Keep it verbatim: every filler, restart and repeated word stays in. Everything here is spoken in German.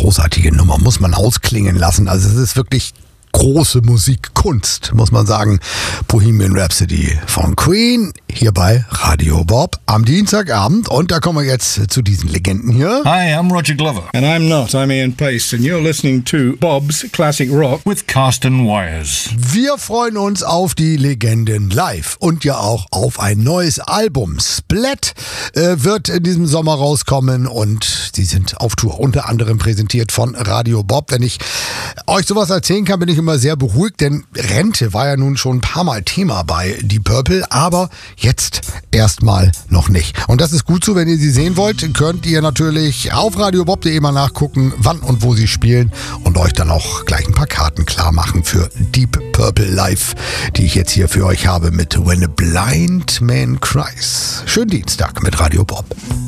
großartige Nummer, muss man ausklingen lassen. Also es ist wirklich große Musikkunst, muss man sagen. Bohemian Rhapsody von Queen, hier bei Radio Bob am Dienstagabend. Und da kommen wir jetzt zu diesen Legenden hier. Hi, I'm Roger Glover. And I'm not, I'm Ian Pace. And you're listening to Bob's Classic Rock with Carsten Wires. Wir freuen uns auf die Legenden live und ja auch auf ein neues Album. Splat äh, wird in diesem Sommer rauskommen und sie sind auf Tour, unter anderem präsentiert von Radio Bob. Wenn ich euch sowas erzählen kann, bin ich immer sehr beruhigt, denn Rente war ja nun schon ein paar Mal Thema bei Deep Purple, aber jetzt erstmal noch nicht. Und das ist gut so, wenn ihr sie sehen wollt, könnt ihr natürlich auf radiobob punkt de mal nachgucken, wann und wo sie spielen und euch dann auch gleich ein paar Karten klar machen für Deep Purple Live, die ich jetzt hier für euch habe mit When a Blind Man Cries. Schönen Dienstag mit Radio Bob.